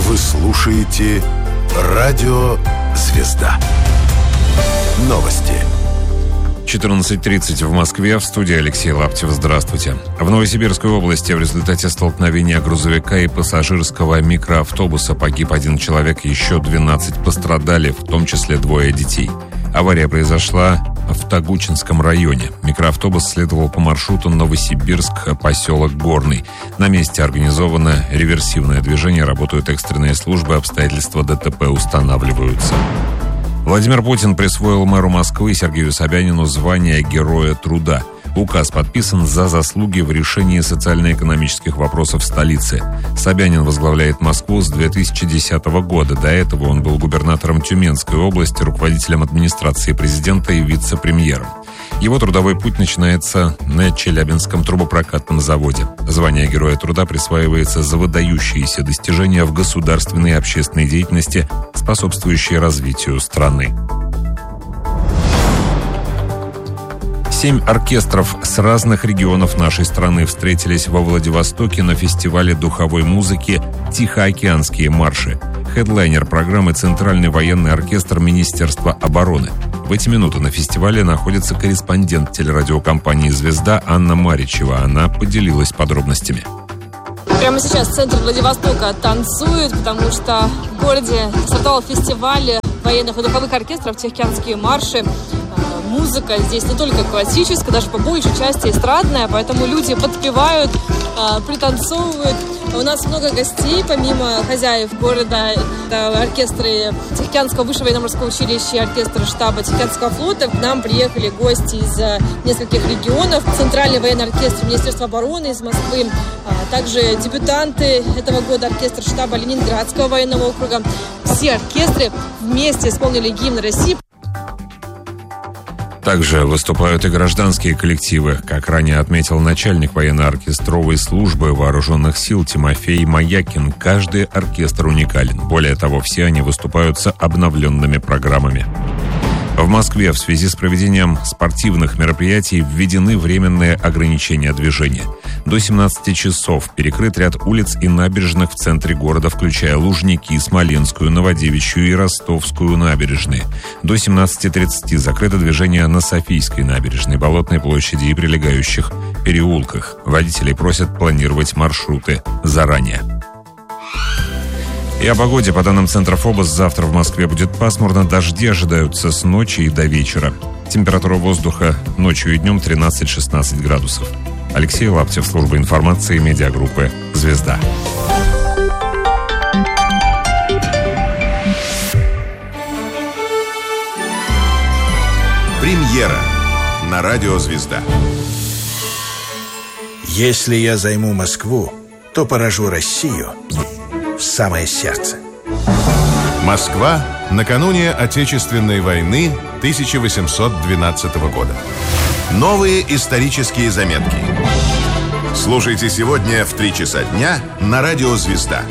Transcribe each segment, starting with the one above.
Вы слушаете «Радио Звезда». Новости. 14:30 в Москве. В студии Алексей Лаптев. Здравствуйте. В Новосибирской области в результате столкновения грузовика и пассажирского микроавтобуса погиб 1 человек, еще 12 пострадали, в том числе 2 детей. Авария произошла в Тагучинском районе. Микроавтобус следовал по маршруту Новосибирск, поселок Горный. На месте организовано реверсивное движение, работают экстренные службы, обстоятельства ДТП устанавливаются. Владимир Путин присвоил мэру Москвы Сергею Собянину звание Героя труда. Указ подписан за заслуги в решении социально-экономических вопросов столицы. Собянин возглавляет Москву с 2010 года. До этого он был губернатором Тюменской области, руководителем администрации президента и вице-премьером. Его трудовой путь начинается на Челябинском трубопрокатном заводе. Звание Героя труда присваивается за выдающиеся достижения в государственной и общественной деятельности, способствующие развитию страны. 7 оркестров с разных регионов нашей страны встретились во Владивостоке на фестивале духовой музыки «Тихоокеанские марши». Хедлайнер программы «Центральный военный оркестр Министерства обороны». В эти минуты на фестивале находится корреспондент телерадиокомпании «Звезда» Анна Маричева. Она поделилась подробностями. Прямо сейчас центр Владивостока танцует, потому что в городе стартовал фестиваль военных и духовых оркестров «Тихоокеанские марши». Музыка здесь не только классическая, даже по большей части эстрадная, поэтому люди подпевают, пританцовывают. У нас много гостей, помимо хозяев города, это оркестры Тихоокеанского высшего военно-морского училища и оркестр штаба Тихоокеанского флота. К нам приехали гости из нескольких регионов. Центральный военный оркестр Министерства обороны из Москвы, также дебютанты этого года оркестр штаба Ленинградского военного округа. Все оркестры вместе исполнили гимн России. Также выступают и гражданские коллективы. Как ранее отметил начальник военно-оркестровой службы вооруженных сил Тимофей Маякин, каждый оркестр уникален. Более того, все они выступают с обновленными программами. В Москве в связи с проведением спортивных мероприятий введены временные ограничения движения. До 17 часов перекрыт ряд улиц и набережных в центре города, включая Лужники, Смоленскую, Новодевичью и Ростовскую набережные. До 17:30 закрыто движение на Софийской набережной, Болотной площади и прилегающих переулках. Водителей просят планировать маршруты заранее. И о погоде. По данным Центра ФОБОС, завтра в Москве будет пасмурно. Дожди ожидаются с ночи и до вечера. Температура воздуха ночью и днем 13-16 градусов. Алексей Лаптев, служба информации медиагруппы «Звезда». Премьера на радио «Звезда». Если я займу Москву, то поражу Россию в самое сердце. Москва накануне Отечественной войны 1812 года. Новые исторические заметки. Слушайте сегодня в 3 часа дня на радио «Звезда».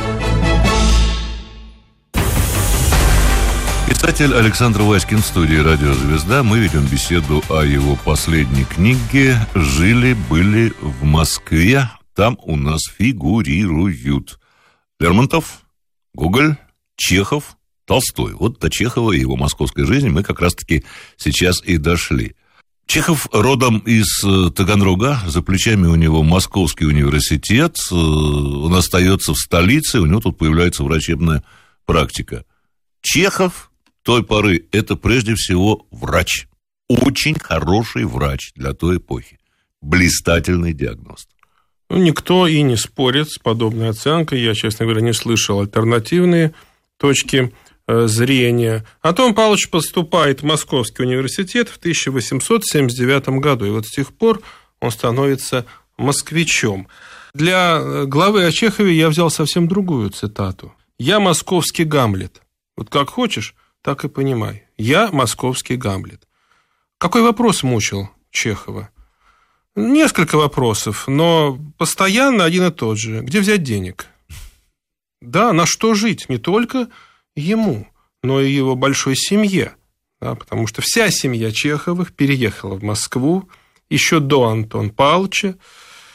Писатель Александр Васькин в студии «Радио Звезда». Мы ведем беседу о его последней книге «Жили-были в Москве». Там у нас фигурируют Лермонтов, Гоголь, Чехов, Толстой. Вот до Чехова и его московской жизни мы как раз-таки сейчас и дошли. Чехов родом из Таганрога, за плечами у него Московский университет, он остается в столице, у него тут появляется врачебная практика. Чехов той поры – это прежде всего врач. Очень хороший врач для той эпохи. Блистательный диагност. Никто и не спорит с подобной оценкой. Я, честно говоря, не слышал альтернативные точки зрения. Антон Павлович поступает в Московский университет в 1879 году. И вот с тех пор он становится москвичом. Для главы о Чехове я взял совсем другую цитату. «Я московский Гамлет». Вот как хочешь, так и понимай. Я московский Гамлет. Какой вопрос мучил Чехова? Несколько вопросов, но постоянно один и тот же. Где взять денег? Да, на что жить? Не только ему, но и его большой семье. Да, потому что вся семья Чеховых переехала в Москву еще до Антона Павловича.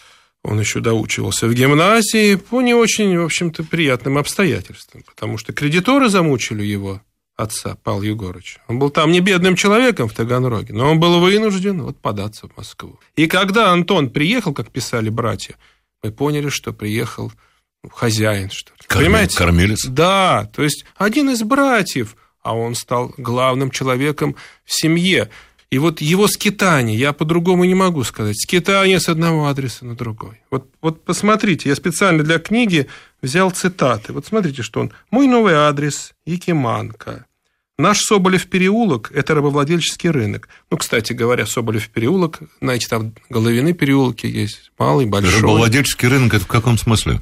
Он еще доучивался в гимназии по не очень, в общем-то, приятным обстоятельствам, потому что кредиторы замучили его отца, Павла Егорыча. Он был там не бедным человеком в Таганроге, но он был вынужден податься в Москву. И когда Антон приехал, как писали братья, мы поняли, что приехал хозяин, что ли. Понимаете? Кормилец? Да, то есть один из братьев, а он стал главным человеком в семье. И вот его скитание, я по-другому не могу сказать, скитание с одного адреса на другой. Вот посмотрите, я специально для книги взял цитаты. Вот смотрите, что он. «Мой новый адрес – Якиманка. Наш Соболев переулок – это рабовладельческий рынок». Ну, кстати говоря, Соболев переулок, знаете, там Головины переулки есть, малый, большой. Рабовладельческий рынок – это в каком смысле?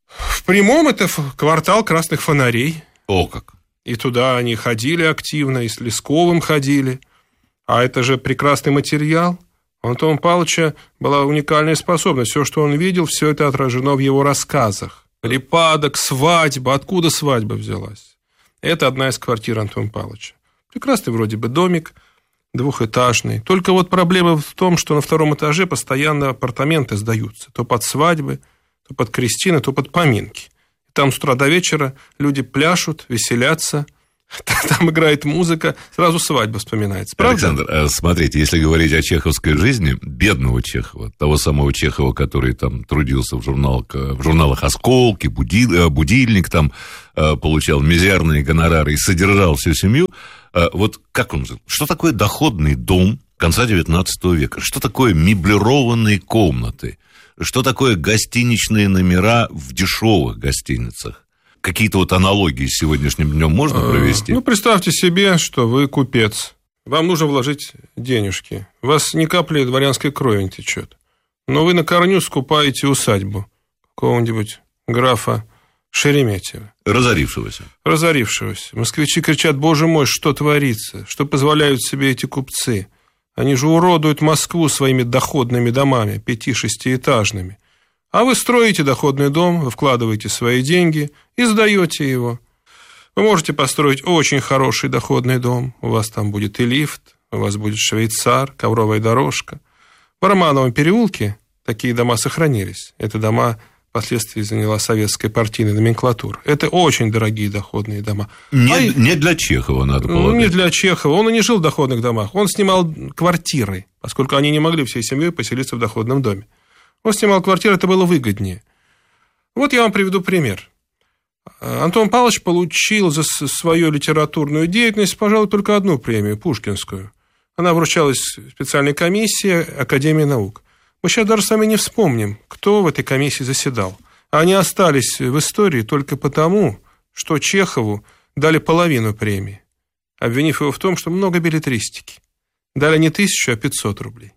В прямом это квартал красных фонарей. О, как! И туда они ходили активно, и с Лесковым ходили. А это же прекрасный материал. У Антона Павловича была уникальная способность. Все, что он видел, все это отражено в его рассказах. Припадок, свадьба. Откуда свадьба взялась? Это одна из квартир Антона Павловича. Прекрасный вроде бы домик, двухэтажный. Только вот проблема в том, что на втором этаже постоянно апартаменты сдаются. То под свадьбы, то под крестины, то под поминки. И там с утра до вечера люди пляшут, веселятся. Там играет музыка, сразу свадьба вспоминается. Правда? Александр, смотрите, если говорить о чеховской жизни, бедного Чехова, того самого Чехова, который там трудился в журналах «Осколки», «Будильник», там получал мизерные гонорары и содержал всю семью, вот как он жил? Что такое доходный дом конца XIX века? Что такое меблированные комнаты? Что такое гостиничные номера в дешевых гостиницах? Какие-то вот аналогии с сегодняшним днем можно провести? Ну, представьте себе, что вы купец. Вам нужно вложить денежки. У вас ни капли дворянской крови не течет. Но вы на корню скупаете усадьбу какого-нибудь графа Шереметьева. Разорившегося. Москвичи кричат: «Боже мой, что творится? Что позволяют себе эти купцы? Они же уродуют Москву своими доходными домами, 5-6-этажными. А вы строите доходный дом, вы вкладываете свои деньги и сдаете его. Вы можете построить очень хороший доходный дом. У вас там будет и лифт, у вас будет швейцар, ковровая дорожка. В Романовом переулке такие дома сохранились. Это дома впоследствии заняла советская партийная номенклатура. Это очень дорогие доходные дома. Не для Чехова, надо полагать. Не для Чехова. Он и не жил в доходных домах. Он снимал квартиры, поскольку они не могли всей семьей поселиться в доходном доме. Он снимал квартиру, это было выгоднее. Вот я вам приведу пример. Антон Павлович получил за свою литературную деятельность, пожалуй, только одну премию, Пушкинскую. Она вручалась специальной комиссии Академии наук. Мы сейчас даже с вами не вспомним, кто в этой комиссии заседал. Они остались в истории только потому, что Чехову дали половину премии, обвинив его в том, что много беллетристики. Дали не 1000, а 500 рублей.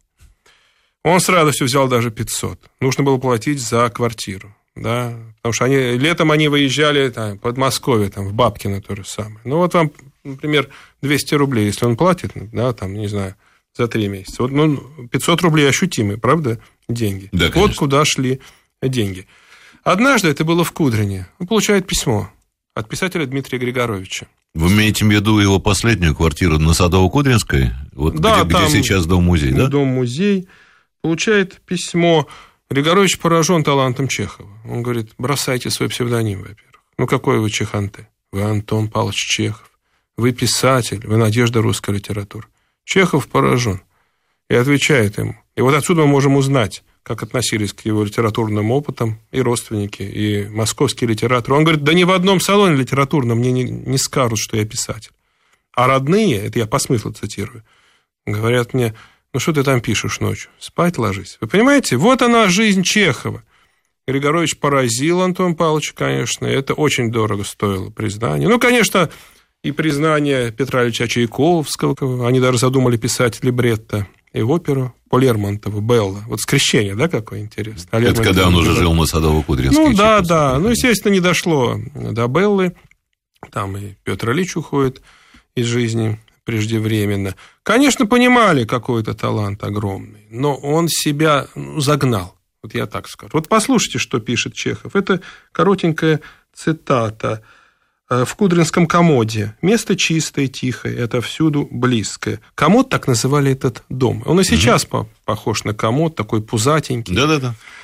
Он с радостью взял даже 500. Нужно было платить за квартиру. Да? Потому что летом они выезжали в Подмосковье, в Бабкино то же самое. Ну, вот вам, например, 200 рублей, если он платит, да, не знаю, за 3 месяца. Вот, 500 рублей ощутимые, правда, деньги. Да, вот куда шли деньги. Однажды, это было в Кудрине, он получает письмо от писателя Дмитрия Григоровича. Вы имеете в виду его последнюю квартиру на Садово-Кудринской? Вот да, где сейчас дом-музей, да? Дом-музей. Получает письмо. Григорович поражен талантом Чехова. Он говорит: бросайте свой псевдоним, во-первых. Ну, какой вы чеханте? Вы Антон Павлович Чехов. Вы писатель, вы надежда русской литературы. Чехов поражен. И отвечает ему. И вот отсюда мы можем узнать, как относились к его литературным опытам и родственники, и московские литераторы. Он говорит: да ни в одном салоне литературном мне не скажут, что я писатель. А родные, это я по смыслу цитирую, говорят мне: ну, что ты там пишешь ночью? Спать ложись. Вы понимаете? Вот она, жизнь Чехова. Григорович поразил Антона Павловича, конечно. Это очень дорого стоило признание. Ну, конечно, и признание Петра Ильича Чайковского. Они даже задумали писать либретто и в оперу по Лермонтову «Белла». Вот скрещение, да, какое интересное. Это когда он уже жил на Садово-Кудринской. Ну, да. Ну, естественно, не дошло до «Беллы». Там и Петр Ильич уходит из жизни преждевременно. Конечно, понимали какой-то талант огромный, но он себя загнал, вот я так скажу. Вот послушайте, что пишет Чехов. Это коротенькая цитата. В Кудринском комоде. Место чистое, тихое, это всюду близкое. Комод, так называли этот дом. Он и сейчас похож на комод, такой пузатенький. Да-да-да.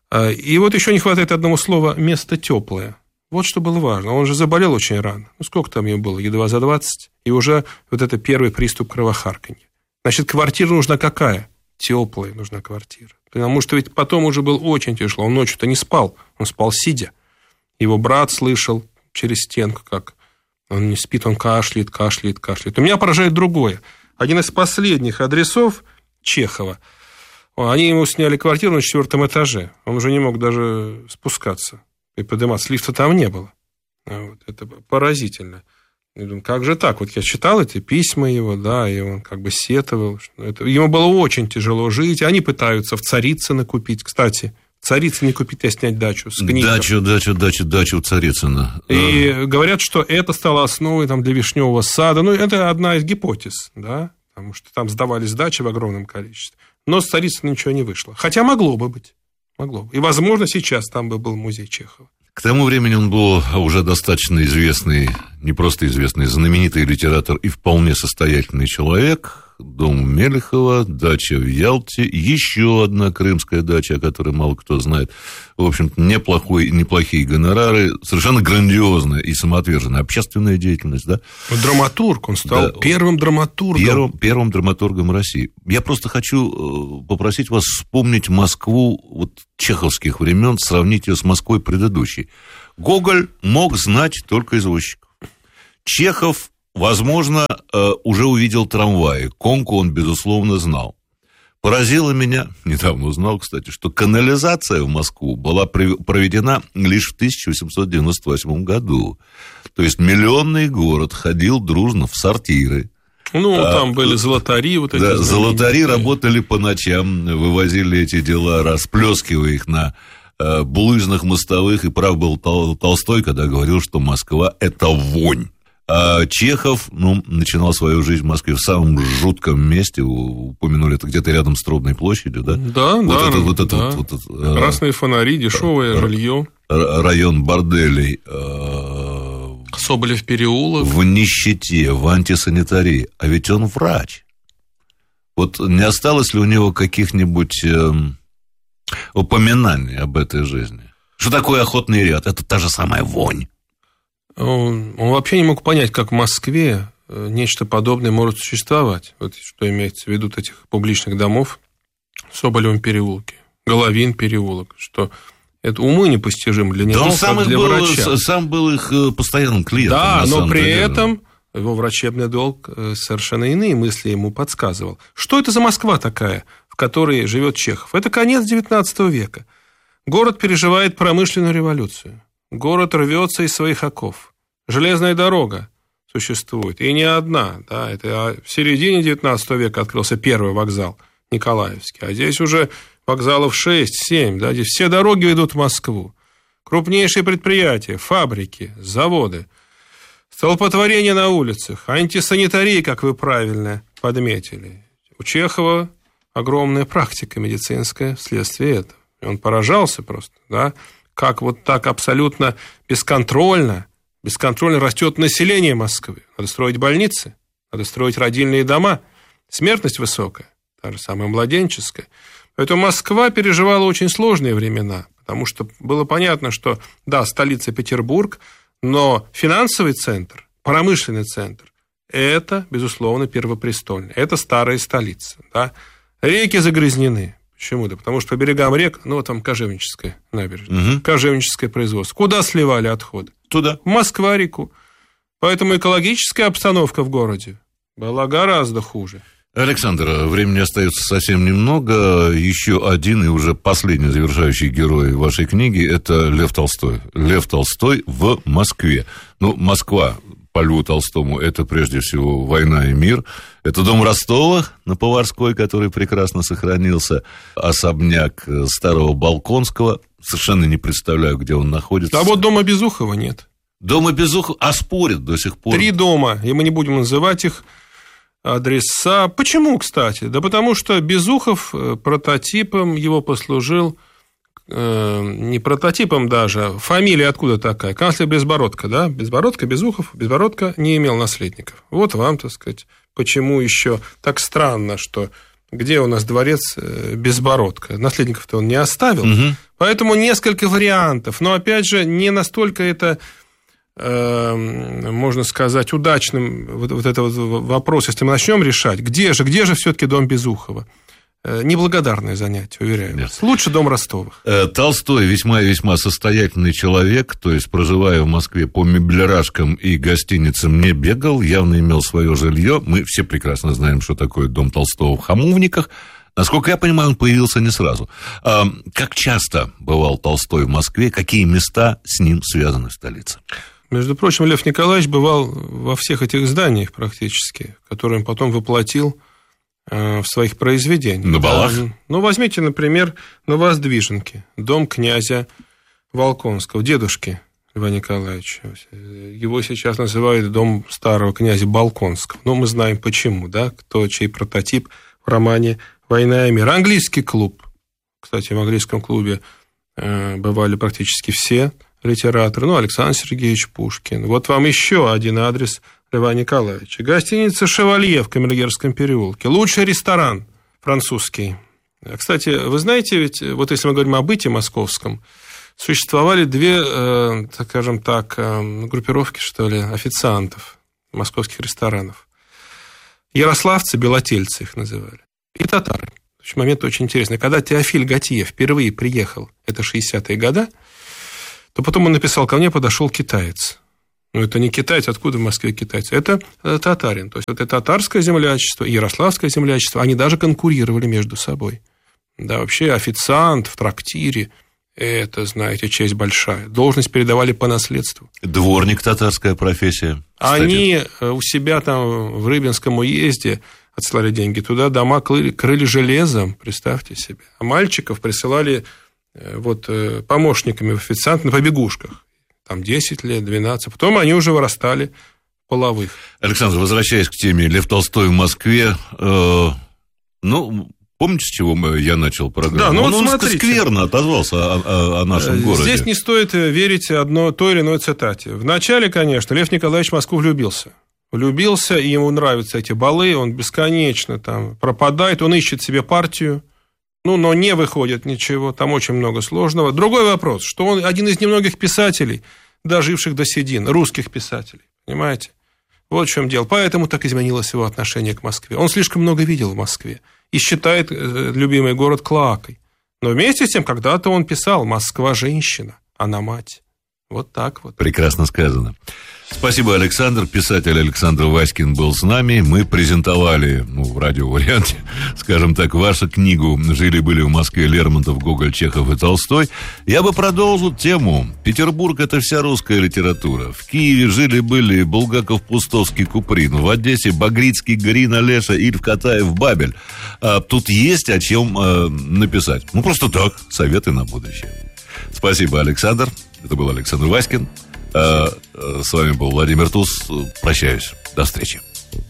И вот еще не хватает одного слова «место теплое». Вот что было важно. Он же заболел очень рано. Ну, сколько там ему было? Едва за 20. И уже вот это первый приступ кровохарканья. Значит, квартира нужна какая? Теплая нужна квартира. Потому что ведь потом уже было очень тяжело. Он ночью-то не спал. Он спал сидя. Его брат слышал через стенку, как он не спит, он кашляет. У меня поражает другое. Один из последних адресов Чехова. Они ему сняли квартиру на 4-м этаже. Он уже не мог даже спускаться и подниматься. Лифта там не было. Вот. Это поразительно. Я думаю, как же так? Вот я читал эти письма его, да, и он как бы сетовал. Ему было очень тяжело жить. Они пытаются в Царицыно купить. Кстати, в Царицыне купить, а снять дачу с книгой. Дачу Царицына. И говорят, что это стало основой там, для вишневого сада. Ну, это одна из гипотез, да, потому что там сдавались дачи в огромном количестве. Но с Царицына ничего не вышло. Хотя могло бы быть. Могло бы. И, возможно, сейчас там бы был музей Чехова. К тому времени он был уже достаточно известный, не просто известный, знаменитый литератор и вполне состоятельный человек. Дом Мелехова, дача в Ялте, еще одна крымская дача, о которой мало кто знает. В общем-то, неплохие гонорары, совершенно грандиозная и самоотверженная общественная деятельность, да? Драматург, он стал первым драматургом. Первым драматургом России. Я просто хочу попросить вас вспомнить Москву вот чеховских времен, сравнить ее с Москвой предыдущей. Гоголь мог знать только извозчиков. Чехов, возможно, уже увидел трамваи. Конку он, безусловно, знал. Поразило меня, недавно узнал, кстати, что канализация в Москву была проведена лишь в 1898 году. То есть миллионный город ходил дружно в сортиры. Ну, там были золотари. Вот эти золотари работали по ночам, вывозили эти дела, расплескивая их на булыжных мостовых. И прав был Толстой, когда говорил, что Москва – это вонь. А Чехов, начинал свою жизнь в Москве в самом жутком месте, упомянули, это где-то рядом с Трубной площадью, да? Да. Красные фонари, дешевое жилье. Район борделей. Соболев переулок. В нищете, в антисанитарии. А ведь он врач. Вот не осталось ли у него каких-нибудь упоминаний об этой жизни? Что такое охотный ряд? Это та же самая вонь. Он вообще не мог понять, как в Москве нечто подобное может существовать. Вот что имеется в виду этих публичных домов в Соболевом переулке, Головин переулок, что это умы непостижимы для него, как для врача. Сам был их постоянным клиентом. Да, но при этом его врачебный долг совершенно иные мысли ему подсказывал. Что это за Москва такая, в которой живет Чехов? Это конец XIX века. Город переживает промышленную революцию. Город рвется из своих оков. Железная дорога существует, и не одна. Да, это в середине XIX века открылся первый вокзал Николаевский, а здесь уже вокзалов 6-7. Да, здесь все дороги ведут в Москву. Крупнейшие предприятия, фабрики, заводы, столпотворение на улицах, антисанитария, как вы правильно подметили. У Чехова огромная практика медицинская вследствие этого. И он поражался просто, да, как вот так абсолютно бесконтрольно растет население Москвы. Надо строить больницы, надо строить родильные дома. Смертность высокая, та же самая младенческая. Поэтому Москва переживала очень сложные времена, потому что было понятно, что, да, столица Петербург, но финансовый центр, промышленный центр – это, безусловно, первопрестольный. Это старая столица. Да? Реки загрязнены. Почему? Да потому что по берегам рек, там Кожевническая набережная, Кожевническое производство. Куда сливали отходы? Туда. В Москва-реку. Поэтому экологическая обстановка в городе была гораздо хуже. Александр, времени остается совсем немного. Еще один и уже последний завершающий герой вашей книги – это Лев Толстой. Лев Толстой в Москве. Москва по Льву Толстому – это прежде всего «Война и мир». Это дом Ростова на Поварской, который прекрасно сохранился. Особняк старого Болконского. Совершенно не представляю, где он находится. А вот дома Безухова нет. Дома Безухова, спорят до сих пор. 3 дома, и мы не будем называть их адреса. Почему, кстати? Да потому что Безухов прототипом его послужил, не прототипом даже, фамилия откуда такая? Канцлер Безбородко, да? Безбородко, Безухов, Безбородко не имел наследников. Вот вам, так сказать, почему еще так странно, что где у нас дворец Безбородко. Наследников-то он не оставил. Поэтому несколько вариантов. Но, опять же, не настолько это, можно сказать, удачным вот это вот вопрос, если мы начнем решать, где же все-таки дом Безухова? Неблагодарное занятие, уверяю. Нет. Лучше дом Ростовых. Толстой весьма и весьма состоятельный человек, то есть, проживая в Москве по меблярашкам и гостиницам, не бегал, явно имел свое жилье. Мы все прекрасно знаем, что такое дом Толстого в Хамовниках. Насколько я понимаю, он появился не сразу. Как часто бывал Толстой в Москве? Какие места с ним связаны в столице? Между прочим, Лев Николаевич бывал во всех этих зданиях практически, которые он потом воплотил в своих произведениях. На балах? Ну, возьмите, например, на Воздвиженке, дом князя Волконского, дедушки Льва Николаевича. Его сейчас называют дом старого князя Балконского. Но мы знаем почему, да, кто чей прототип в романе «Война и мир». Английский клуб. Кстати, в английском клубе бывали практически все литераторы. Ну, Александр Сергеевич Пушкин. Вот вам еще один адрес Льва Николаевича. Гостиница «Шевалье» в Камергерском переулке. Лучший ресторан французский. Кстати, вы знаете, ведь вот если мы говорим о быте московском, существовали две, скажем так, группировки, что ли, официантов московских ресторанов. Ярославцы, белотельцы их называли, и татары. Момент очень интересный. Когда Теофиль Готье впервые приехал, это 60-е годы, то потом он написал: ко мне подошел китаец. Ну, это не китаец, откуда в Москве китайцы? Это татарин. То есть, это татарское землячество и ярославское землячество, они даже конкурировали между собой. Да, вообще официант в трактире, это, знаете, честь большая. Должность передавали по наследству. Дворник — татарская профессия. Кстати. Они у себя там в Рыбинском уезде отсылали деньги туда, дома крыли железом, представьте себе. А мальчиков присылали вот помощниками в официант на побегушках. Там 10 лет, 12. Потом они уже вырастали половых. Александр, возвращаясь к теме Лев Толстой в Москве, помните, с чего я начал программу? Да, он скверно отозвался о нашем городе. Здесь не стоит верить той или иной цитате. Вначале, конечно, Лев Николаевич в Москву влюбился. И ему нравятся эти балы, он бесконечно там пропадает, он ищет себе партию. Но не выходит ничего, там очень много сложного. Другой вопрос, что он один из немногих писателей, доживших до седин, русских писателей, понимаете? Вот в чем дело. Поэтому так изменилось его отношение к Москве. Он слишком много видел в Москве и считает любимый город клоакой. Но вместе с тем, когда-то он писал: «Москва – женщина, она мать». Вот так вот. Прекрасно сказано. Спасибо, Александр. Писатель Александр Васькин был с нами. Мы презентовали, в радиоварианте, скажем так, вашу книгу «Жили-были в Москве Лермонтов, Гоголь, Чехов и Толстой». Я бы продолжил тему. Петербург — это вся русская литература. В Киеве жили-были Булгаков, Пустовский, Куприн. В Одессе Багрицкий, Гарина, Леша, Ильф, Катаев, Бабель. Тут есть о чем написать. Просто так, советы на будущее. Спасибо, Александр. Это был Александр Васькин. С вами был Владимир Туз. Прощаюсь. До встречи.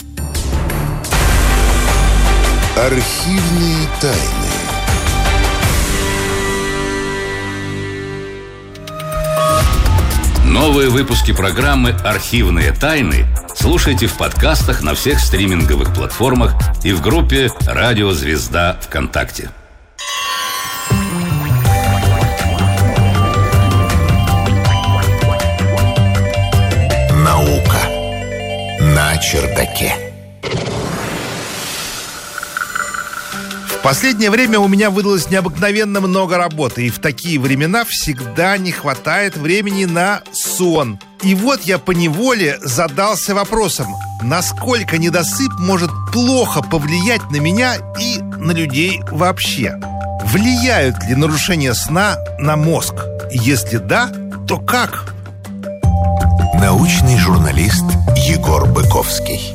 Архивные тайны. Новые выпуски программы «Архивные тайны» слушайте в подкастах на всех стриминговых платформах и в группе «Радио Звезда» ВКонтакте. Наука на чердаке. В последнее время у меня выдалось необыкновенно много работы, и в такие времена всегда не хватает времени на сон. И вот я поневоле задался вопросом, насколько недосып может плохо повлиять на меня и на людей вообще. Влияют ли нарушения сна на мозг? Если да, то как? Научный журналист Егор Быковский.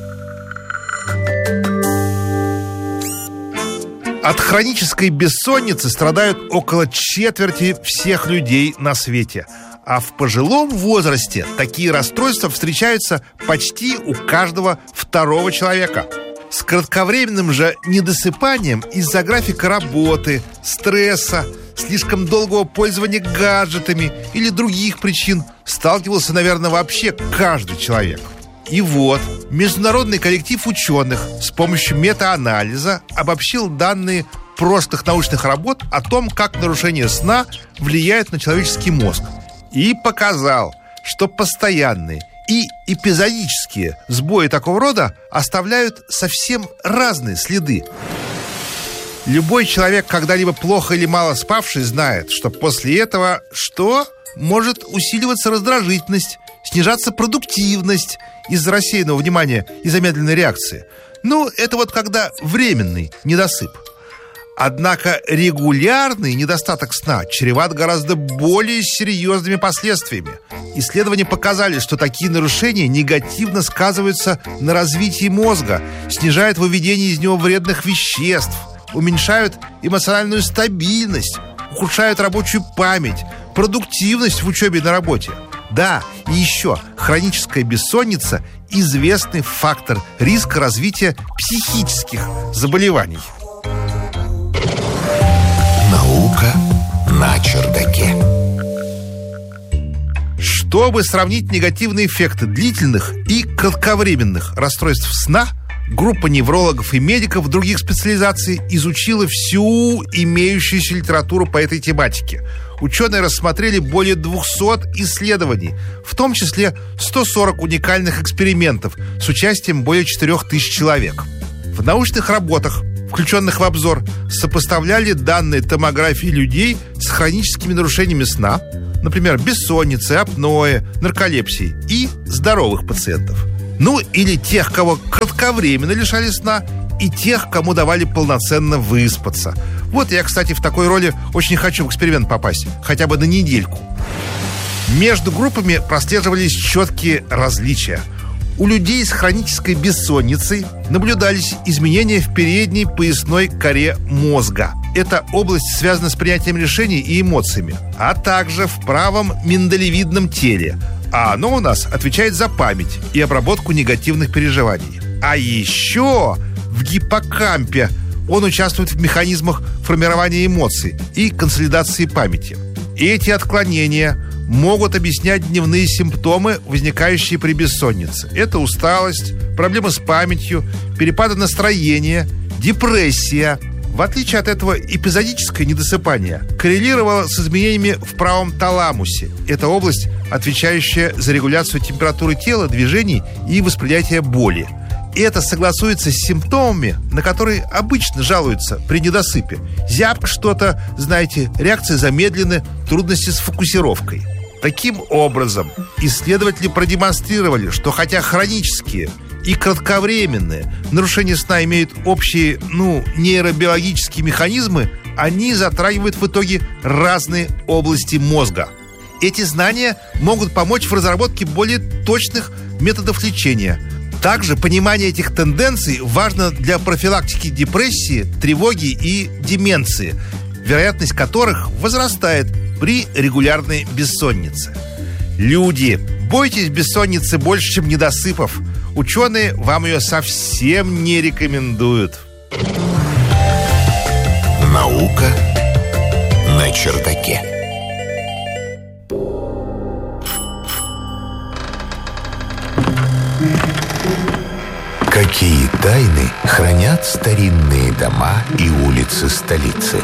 От хронической бессонницы страдают около четверти всех людей на свете. А в пожилом возрасте такие расстройства встречаются почти у каждого второго человека. С кратковременным же недосыпанием из-за графика работы, стресса, слишком долгого пользования гаджетами или других причин сталкивался, наверное, вообще каждый человек. И вот, международный коллектив ученых с помощью метаанализа обобщил данные прошлых научных работ о том, как нарушение сна влияет на человеческий мозг. И показал, что постоянные и эпизодические сбои такого рода оставляют совсем разные следы. Любой человек, когда-либо плохо или мало спавший, знает, что после этого может усиливаться раздражительность, снижаться продуктивность из-за рассеянного внимания и замедленной реакции. Это вот когда временный недосып. Однако регулярный недостаток сна чреват гораздо более серьезными последствиями. Исследования показали, что такие нарушения негативно сказываются на развитии мозга, снижают выведение из него вредных веществ, уменьшают эмоциональную стабильность, ухудшают рабочую память, продуктивность в учебе и на работе. Да, и еще хроническая бессонница – известный фактор риска развития психических заболеваний. Наука на чердаке. Чтобы сравнить негативные эффекты длительных и кратковременных расстройств сна, группа неврологов и медиков других специализаций изучила всю имеющуюся литературу по этой тематике. Ученые рассмотрели более 200 исследований, в том числе 140 уникальных экспериментов с участием более 4000 человек. В научных работах, включенных в обзор, сопоставляли данные томографии людей с хроническими нарушениями сна, например, бессонницей, апноэ, нарколепсией, и здоровых пациентов. Или тех, кого кратковременно лишали сна, и тех, кому давали полноценно выспаться. Вот я, кстати, в такой роли очень хочу в эксперимент попасть, хотя бы на недельку. Между группами прослеживались четкие различия. У людей с хронической бессонницей наблюдались изменения в передней поясной коре мозга. Эта область связана с принятием решений и эмоциями, а также в правом миндалевидном теле. А оно у нас отвечает за память и обработку негативных переживаний. А еще в гиппокампе он участвует в механизмах формирования эмоций и консолидации памяти. Эти отклонения могут объяснять дневные симптомы, возникающие при бессоннице. Это усталость, проблемы с памятью, перепады настроения, депрессия. В отличие от этого, эпизодическое недосыпание коррелировало с изменениями в правом таламусе. Это область, отвечающая за регуляцию температуры тела, движений и восприятия боли. Это согласуется с симптомами, на которые обычно жалуются при недосыпе. Зябко что-то, реакции замедлены, трудности с фокусировкой. Таким образом, исследователи продемонстрировали, что хотя хронические и кратковременные нарушения сна имеют общие, нейробиологические механизмы, они затрагивают в итоге разные области мозга. Эти знания могут помочь в разработке более точных методов лечения. Также понимание этих тенденций важно для профилактики депрессии, тревоги и деменции, вероятность которых возрастает при регулярной бессоннице. Люди, бойтесь бессонницы больше, чем недосыпов. Ученые вам ее совсем не рекомендуют. Наука на чердаке. Какие тайны хранят старинные дома и улицы столицы?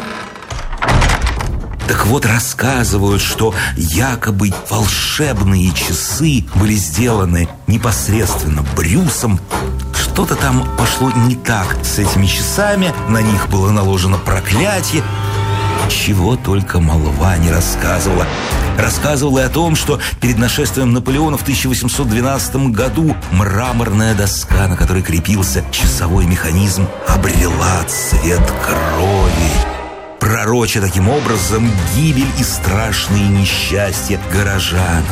Так вот, рассказывают, что якобы волшебные часы были сделаны непосредственно Брюсом. Что-то там пошло не так с этими часами, на них было наложено проклятие. Чего только молва не рассказывала. Рассказывала и о том, что перед нашествием Наполеона в 1812 году мраморная доска, на которой крепился часовой механизм, обрела цвет крови, пророча таким образом гибель и страшные несчастья горожан.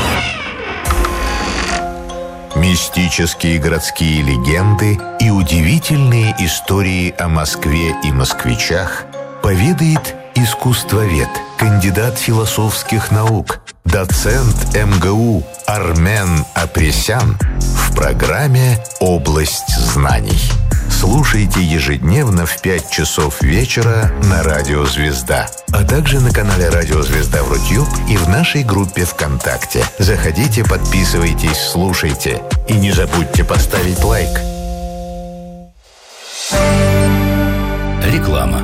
Мистические городские легенды и удивительные истории о Москве и москвичах поведает искусствовед, кандидат философских наук, доцент МГУ Армен Апресян в программе «Область знаний». Слушайте ежедневно в 5 часов вечера на Радио Звезда, а также на канале Радио Звезда в Рутюб и в нашей группе ВКонтакте. Заходите, подписывайтесь, слушайте. И не забудьте поставить лайк. Реклама.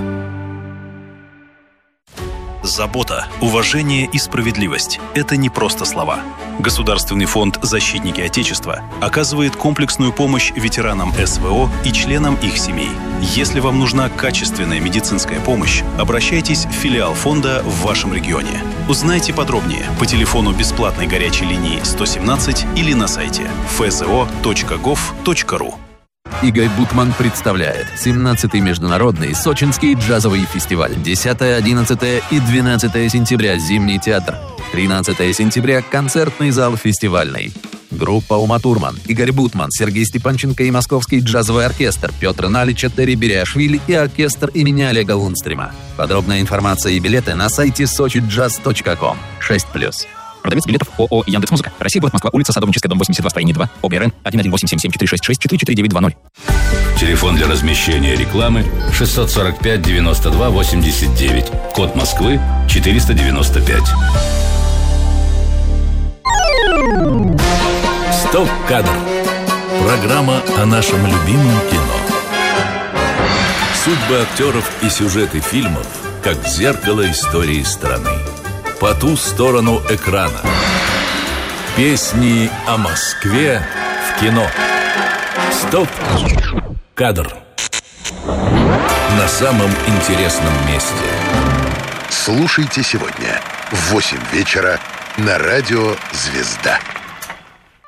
Забота, уважение и справедливость – это не просто слова. Государственный фонд «Защитники Отечества» оказывает комплексную помощь ветеранам СВО и членам их семей. Если вам нужна качественная медицинская помощь, обращайтесь в филиал фонда в вашем регионе. Узнайте подробнее по телефону бесплатной горячей линии 117 или на сайте fzo.gov.ru. Игорь Бутман представляет 17-й международный сочинский джазовый фестиваль. 10, 11 и 12 сентября Зимний театр. 13 сентября концертный зал фестивальный. Группа Ума Турман, Игорь Бутман, Сергей Степанченко и Московский джазовый оркестр, Петр Налича, Терри Бериашвили и оркестр имени Олега Лунстрима. Подробная информация и билеты на сайте sochijazz.com. 6+. Продавец билетов ООО «Яндекс.Музыка». Россия, город Москва, улица Садовническая, дом 82, строение 2, ОБРН 1187746644920. Телефон для размещения рекламы 645 92 89. Код Москвы 495. Стоп-кадр. Программа о нашем любимом кино. Судьбы актеров и сюжеты фильмов, как зеркало истории страны. По ту сторону экрана. Песни о Москве в кино. Стоп-кадр. На самом интересном месте. Слушайте сегодня в 8 вечера на радио «Звезда».